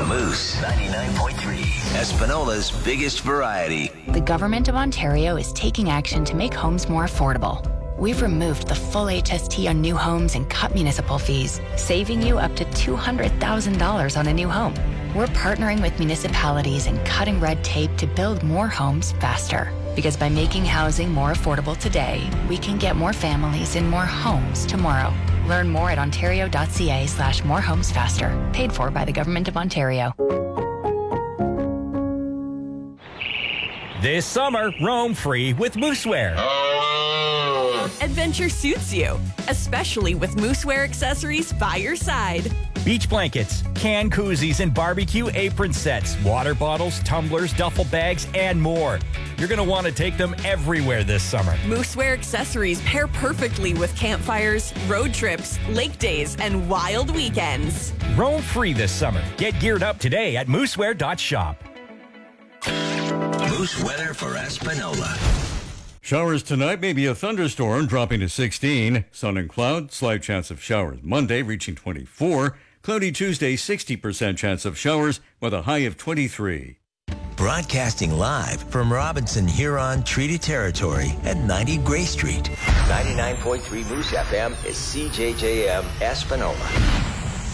Moose 99.3, Espanola's biggest variety. The Government of Ontario is taking action to make homes more affordable. We've removed the full HST on new homes and cut municipal fees, saving you up to $200,000 on a new home. We're partnering with municipalities and cutting red tape to build more homes faster. Because by making housing more affordable today, we can get more families in more homes tomorrow. Learn more at ontario.ca/morehomesfaster. Paid for by the Government of Ontario. This summer, roam free with Moosewear. Adventure suits you, especially with Moosewear accessories by your side. Beach blankets, can koozies, and barbecue apron sets, water bottles, tumblers, duffel bags, and more. You're going to want to take them everywhere this summer. Moosewear accessories pair perfectly with campfires, road trips, lake days, and wild weekends. Roam free this summer. Get geared up today at moosewear.shop. Moose weather for Espanola. Showers tonight, maybe a thunderstorm dropping to 16. Sun and cloud, slight chance of showers. Monday reaching 24. Cloudy Tuesday, 60% chance of showers with a high of 23. Broadcasting live from Robinson Huron Treaty Territory at 90 Gray Street. 99.3 Moose FM is CJJM Espanola.